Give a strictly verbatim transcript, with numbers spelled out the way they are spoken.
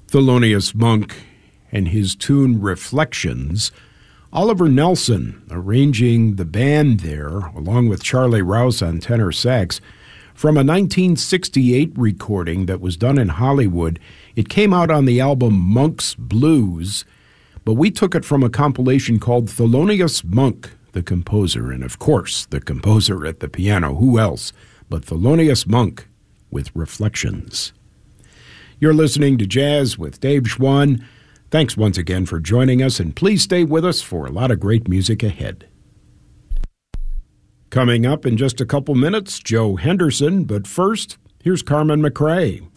Thelonious Monk and his tune Reflections. Oliver Nelson arranging the band there, along with Charlie Rouse on tenor sax, from a nineteen sixty-eight recording that was done in Hollywood. It came out on the album Monk's Blues, but we took it from a compilation called Thelonious Monk, the composer, and of course, the composer at the piano. Who else but Thelonious Monk with Reflections? You're listening to Jazz with Dave Schwann. Thanks once again for joining us, and please stay with us for a lot of great music ahead. Coming up in just a couple minutes, Joe Henderson, but first, here's Carmen McRae.